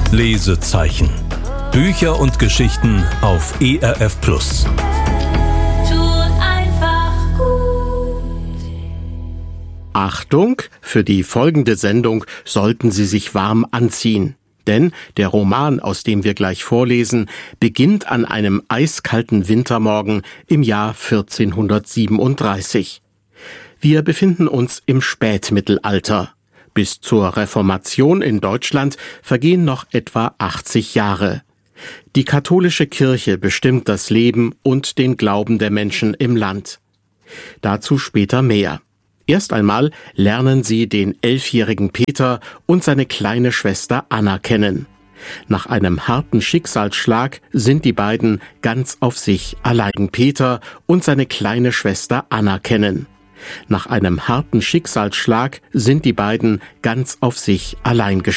Lesezeichen. Bücher und Geschichten auf ERF+. Achtung, für die folgende Sendung sollten Sie sich warm anziehen. Denn der Roman, aus dem wir gleich vorlesen, beginnt an einem eiskalten Wintermorgen im Jahr 1437. Wir befinden uns im Spätmittelalter. Bis zur Reformation in Deutschland vergehen noch etwa 80 Jahre. Die katholische Kirche bestimmt das Leben und den Glauben der Menschen im Land. Dazu später mehr. Erst einmal lernen Sie den 11-jährigen Peter und seine kleine Schwester Anna kennen. Nach einem harten Schicksalsschlag sind die beiden ganz auf sich allein. Peter und seine kleine Schwester Anna kennen. Nach einem harten Schicksalsschlag sind die beiden ganz auf sich allein gestellt.